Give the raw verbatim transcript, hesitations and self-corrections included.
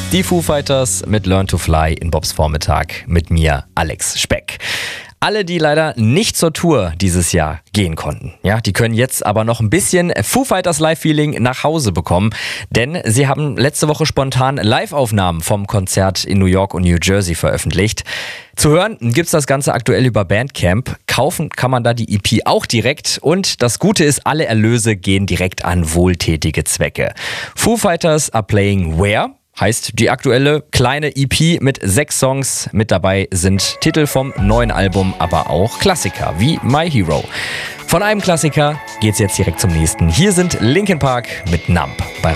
Die Foo Fighters mit Learn to Fly in Bobs Vormittag mit mir, Alex Speck. Alle, die leider nicht zur Tour dieses Jahr gehen konnten, ja, die können jetzt aber noch ein bisschen Foo Fighters Live-Feeling nach Hause bekommen, denn sie haben letzte Woche spontan Live-Aufnahmen vom Konzert in New York und New Jersey veröffentlicht. Zu hören gibt's das Ganze aktuell über Bandcamp. Kaufen kann man da die E P auch direkt und das Gute ist, alle Erlöse gehen direkt an wohltätige Zwecke. Foo Fighters are playing where? Heißt die aktuelle kleine E P mit sechs Songs. Mit dabei sind Titel vom neuen Album, aber auch Klassiker wie My Hero. Von einem Klassiker geht's jetzt direkt zum nächsten. Hier sind Linkin Park mit Numb bei